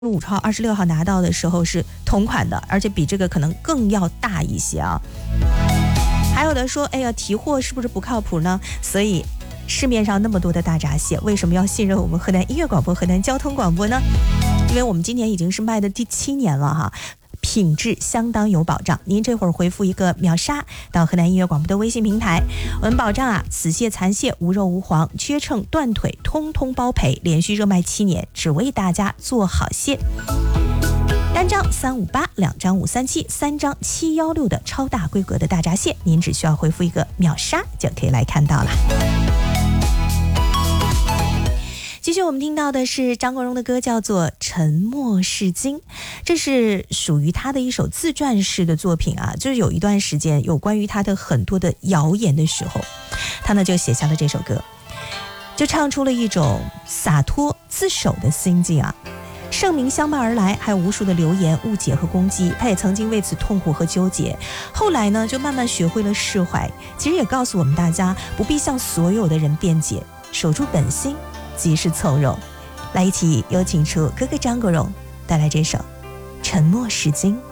5号、26号拿到的时候是同款的，而且比这个可能更要大一些啊。还有的说，哎呀，提货是不是不靠谱呢？所以市面上那么多的大闸蟹，为什么要信任我们河南音乐广播、河南交通广播呢？因为我们今年已经是卖的第7年了哈。品质相当有保障，您这会儿回复一个秒杀到河南音乐广播的微信平台，我们保障啊，死蟹、残蟹无肉无黄，缺秤、断腿通通包赔，连续热卖7年，只为大家做好蟹。单张358，两张537，三张716的超大规格的大闸蟹，您只需要回复一个秒杀就可以来看到了。继续我们听到的是张国荣的歌，叫做《沉默是金》，这是属于他的一首自传式的作品啊。就是有一段时间有关于他的很多的谣言的时候，他呢就写下了这首歌，就唱出了一种洒脱自首的心境啊。盛名相伴而来，还有无数的流言、误解和攻击，他也曾经为此痛苦和纠结。后来呢，就慢慢学会了释怀。其实也告诉我们大家，不必向所有的人辩解，守住本心，即是从容。来，一起有请出哥哥张国荣带来这首《沉默是金》。